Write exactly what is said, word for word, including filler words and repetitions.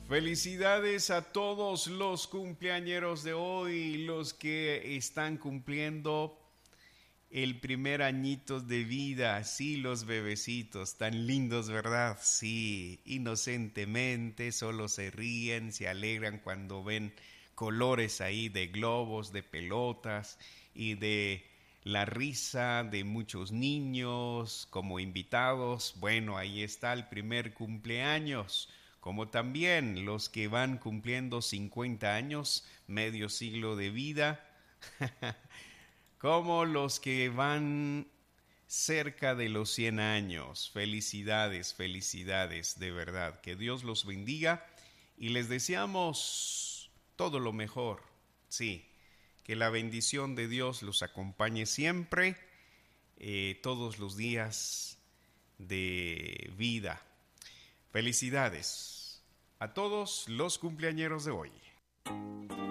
Felicidades a todos los cumpleañeros de hoy, los que están cumpliendo el primer añito de vida. Sí, los bebecitos, tan lindos, ¿verdad? Sí, inocentemente, solo se ríen, se alegran cuando ven colores ahí de globos, de pelotas y de la risa de muchos niños como invitados. Bueno, ahí está el primer cumpleaños, como también los que van cumpliendo cincuenta años, medio siglo de vida, como los que van cerca de los cien años. Felicidades, felicidades, de verdad. Que Dios los bendiga y les deseamos todo lo mejor. Sí, que la bendición de Dios los acompañe siempre, eh, todos los días de vida. Felicidades a todos los cumpleañeros de hoy.